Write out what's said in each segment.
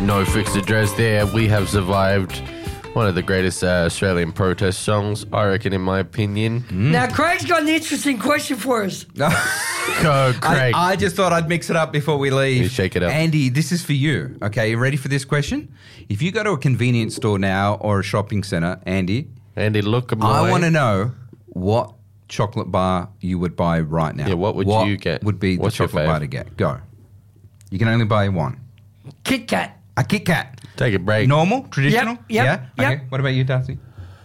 No fixed address there. We have survived one of the greatest Australian protest songs, I reckon, in my opinion. Now, Craig's got an interesting question for us. Go, Craig. I just thought I'd mix it up before we leave. You shake it up. Andy, this is for you. Okay, you ready for this question? If you go to a convenience store now or a shopping centre, Andy, look at I want to know what chocolate bar you would buy right now. Yeah, what would you get? Would be What's the your chocolate bar to get? Go. You can only buy one. Kit Kat. A Kit Kat. Take a break. Normal? Traditional? Yep. Okay. What about you, Darcy?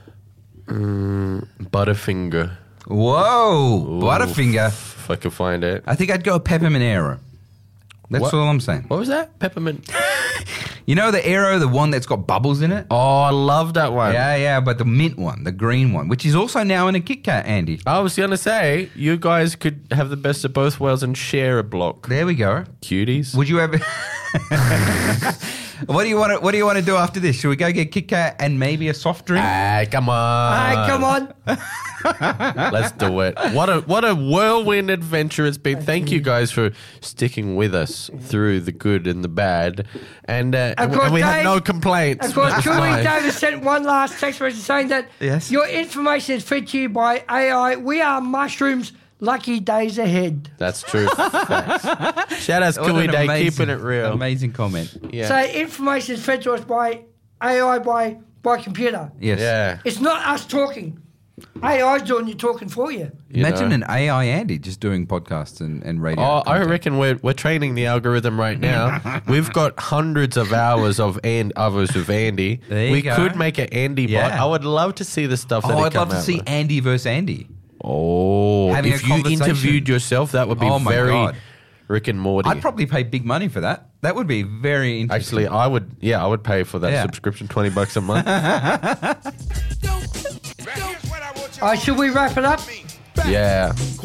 Butterfinger. Whoa. Ooh, Butterfinger. If I could find it. I think I'd go peppermint Aero. That's What? all I'm saying. What was that? Peppermint. You know the Aero, the one that's got bubbles in it? Oh, I love that one. Yeah, but the mint one, the green one, which is also now in a Kit Kat, Andy. I was going to say, you guys could have the best of both worlds and share a block. There we go. Cuties. Would you ever... What do you want to do after this? Should we go get Kit Kat and maybe a soft drink? Come on. Come on. Let's do it. What a whirlwind adventure it's been. Thank you guys for sticking with us through the good and the bad. And, course, we have Dave- no complaints. Of course, It's Julie nice. Davis sent one last text message saying that Yes. your information is fed to you by AI. We are mushrooms. Lucky days ahead. That's true. Facts. Shout out to What Kiwi an Day, amazing- keeping it real. Amazing comment. Yeah. So information is fed to us by AI, by computer. Yes. Yeah. It's not us talking. AI's doing your talking for you. You Imagine know. an AI Andy just doing podcasts and radio. Oh, I content. reckon we're training the algorithm right now. We've got hundreds of hours of others with Andy. There you We go. could make an Andy bot. Yeah. I would love to see the stuff that Oh, it I'd love come to out see with. Andy versus Andy. Oh, Having if a you conversation. interviewed yourself, that would be Oh my very God. Rick and Morty. I'd probably pay big money for that. That would be very interesting. Actually, I would pay for that Yeah. subscription, $20 a month. Should we wrap it up? Yeah.